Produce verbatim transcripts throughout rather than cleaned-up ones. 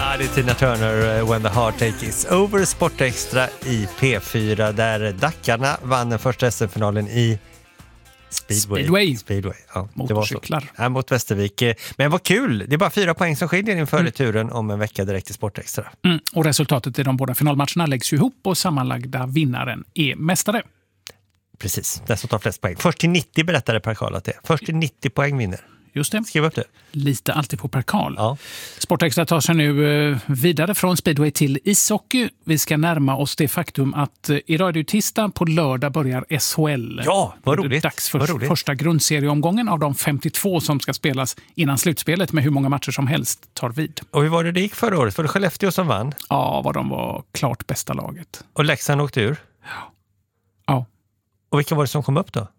Ja, det är Tina Turner, When the Heart Take Is Over, Sportextra i P fyra, där Dackarna vann den första S M-finalen i Speedway. Speedway. Speedway. Ja, motorcyklar. Det var så. Ja, mot Västervik. Men vad kul, det är bara fyra poäng som skiljer inför mm. returen om en vecka direkt i Sportextra. Mm. Och resultatet i de båda finalmatcherna läggs ju ihop och sammanlagda vinnaren är mästare. Precis, den som tar flest poäng. Först till nittio berättade Per Karl att det är. Först till nittio poäng vinner. Just det. Skriv upp det. Lite alltid på Per Karl. Ja. Sportextra tar sig nu vidare från Speedway till ishockey. Vi ska närma oss det faktum att idag är det tisdag, på lördag börjar S H L. Ja, vad roligt. Det är dags för vad roligt. första grundserieomgången av de femtiotvå som ska spelas innan slutspelet, med hur många matcher som helst tar vid. Och hur var det det gick förra året? Var det Skellefteå som vann? Ja, vad de var klart bästa laget. Och Leksand åkte ur? Ja. Ja. Och vilka var det som kom upp då?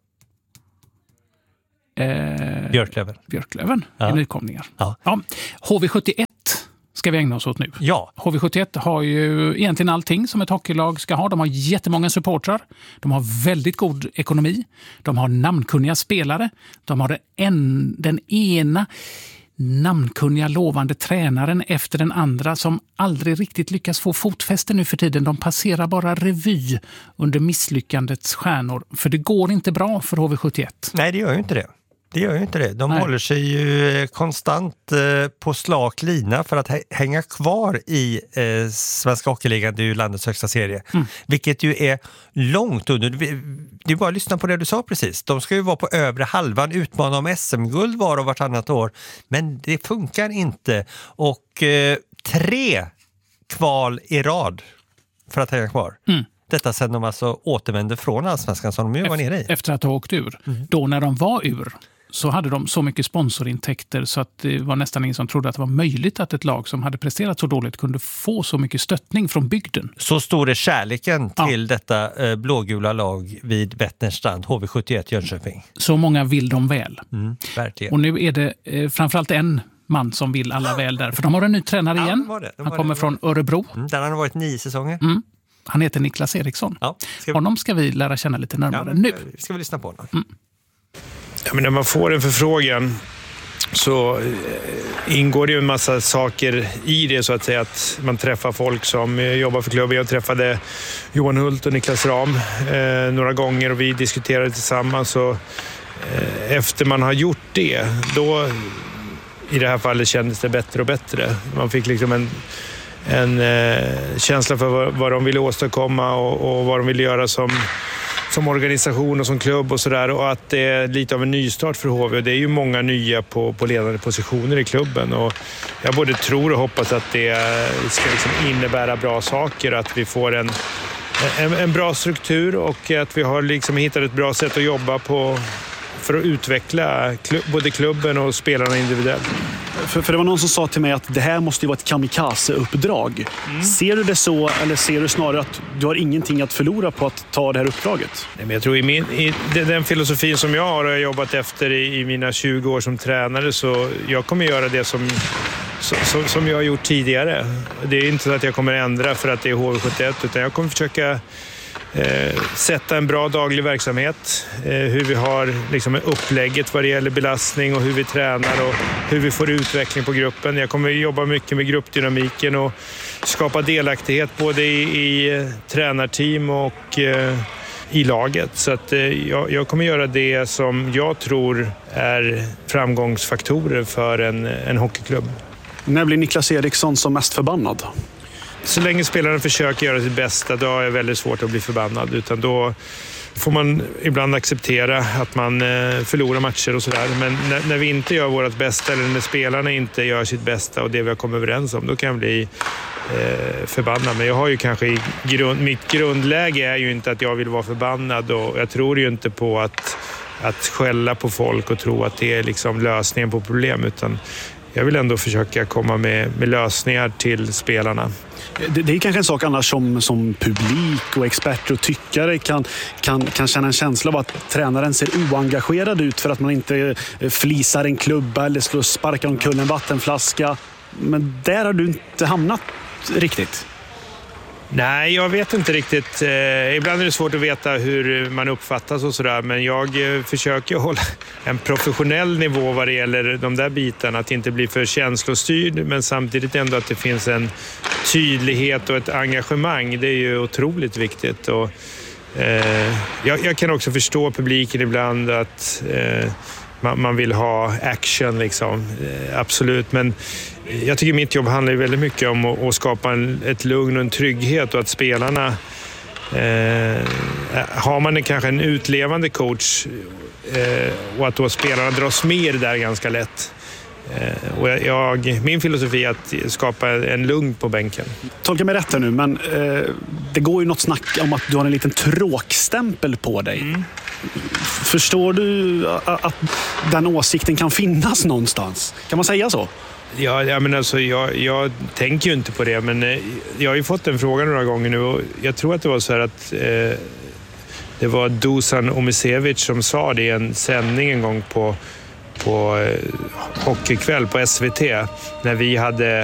Eh, Björklöven. Björklöven Ja. i nykomlingar. Ja. Ja. H V sjuttioett ska vi ägna oss åt nu. Ja. H V sjuttioett har ju egentligen allting som ett hockeylag ska ha. De har jättemånga supportrar. De har väldigt god ekonomi. De har namnkunniga spelare. De har den, en, den ena namnkunniga lovande tränaren efter den andra som aldrig riktigt lyckas få fotfäste nu för tiden. De passerar bara revy under misslyckandets stjärnor. För det går inte bra för H V sjuttioett. Nej, det gör ju inte det. Det gör ju inte det. De Nej. håller sig ju konstant eh, på slak lina för att hä- hänga kvar i eh, Svenska Hockeyligan, det är ju landets högsta serie. Mm. Vilket ju är långt under. Det är bara att lyssna på det du sa precis. De ska ju vara på övre halvan, utmana om S M-guld var och vartannat år. Men det funkar inte. Och eh, tre kval i rad för att hänga kvar. Mm. Detta sedan de alltså återvände från Allsvenskan som de ju var nere i. Efter att ha åkt ur. Mm. Då när de var ur så hade de så mycket sponsorintäkter så att det var nästan ingen som trodde att det var möjligt att ett lag som hade presterat så dåligt kunde få så mycket stöttning från bygden. Så stor är kärleken till ja. detta eh, blågula lag vid Vätternstrand, H V sjuttioett Jönköping. Så många vill de väl. Mm, verkligen. Och nu är det eh, framförallt en man som vill alla väl där. För de har en ny tränare ja, igen. De det, de han kommer det, från Örebro. Mm, där har han varit nio säsonger. Mm. Han heter Niklas Eriksson. Ja, ska vi... Honom ska vi lära känna lite närmare ja, nu. Ska vi lyssna på honom? Mm. Ja, men när man får en förfrågan så ingår det ju en massa saker i det, så att säga, att man träffar folk som jobbar för klubben. Jag träffade Johan Hult och Niklas Ram eh, några gånger och vi diskuterade tillsammans, och eh, efter man har gjort det, då i det här fallet kändes det bättre och bättre. Man fick liksom en en eh, känsla för vad, vad de ville åstadkomma och, och vad de ville göra som, som organisation och som klubb och sådär, och att det är lite av en nystart för H V. Det är ju många nya på, på ledande positioner i klubben, och jag både tror och hoppas att det ska liksom innebära bra saker, att vi får en, en, en bra struktur och att vi har liksom hittat ett bra sätt att jobba på för att utveckla klubb, både klubben och spelarna individuellt. För, för det var någon som sa till mig att det här måste ju vara ett kamikaze-uppdrag. Mm. Ser du det så, eller ser du snarare att du har ingenting att förlora på att ta det här uppdraget? Nej, men jag tror i, min, i den filosofin som jag har och jag jobbat efter i, i mina tjugo år som tränare, så jag kommer göra det som, som, som jag har gjort tidigare. Det är inte så att jag kommer ändra för att det är H V sjuttioett, utan jag kommer försöka Eh, sätta en bra daglig verksamhet, eh, hur vi har liksom upplägget vad det gäller belastning och hur vi tränar och hur vi får utveckling på gruppen. Jag kommer jobba mycket med gruppdynamiken och skapa delaktighet både i, i tränarteam och eh, i laget. Så att, eh, jag, jag kommer göra det som jag tror är framgångsfaktorer för en, en hockeyklubb. När blir Niklas Eriksson som mest förbannad? Så länge spelarna försöker göra sitt bästa, då är det väldigt svårt att bli förbannad. Utan då får man ibland acceptera att man förlorar matcher och sådär. Men när, när vi inte gör vårt bästa, eller när spelarna inte gör sitt bästa och det vi har kommit överens om, då kan jag bli eh, förbannad. Men jag har ju kanske i grund, mitt grundläge är ju inte att jag vill vara förbannad, och jag tror ju inte på att, att skälla på folk och tro att det är liksom lösningen på problem, utan jag vill ändå försöka komma med, med lösningar till spelarna. Det, det är kanske en sak annars som, som publik och experter och tyckare kan, kan, kan känna en känsla av att tränaren ser oengagerad ut för att man inte flisar en klubba eller slår sparkar omkull en vattenflaska. Men där har du inte hamnat riktigt. Nej, jag vet inte riktigt. Eh, ibland är det svårt att veta hur man uppfattas och sådär. Men jag eh, försöker hålla en professionell nivå vad det gäller de där bitarna. Att inte bli för känslostyrd, men samtidigt ändå att det finns en tydlighet och ett engagemang. Det är ju otroligt viktigt. Och, eh, jag, jag kan också förstå publiken ibland att eh, man, man vill ha action liksom. Eh, absolut, men jag tycker mitt jobb handlar ju väldigt mycket om att, att skapa en, ett lugn och en trygghet och att spelarna eh, har man en, kanske en utlevande coach eh, och att då spelarna dras med i det där ganska lätt. Eh, och jag, min filosofi är att skapa en lugn på bänken. Tolka mig rätt här nu, men eh, det går ju något snack om att du har en liten tråkstämpel på dig. Mm. Förstår du att den åsikten kan finnas någonstans? Kan man säga så? Ja, ja men alltså, jag, jag tänker ju inte på det, men eh, jag har ju fått en fråga några gånger nu och jag tror att det var så här att eh, det var Dusan Omisevic som sa det i en sändning en gång på, på eh, hockeykväll på S V T när vi hade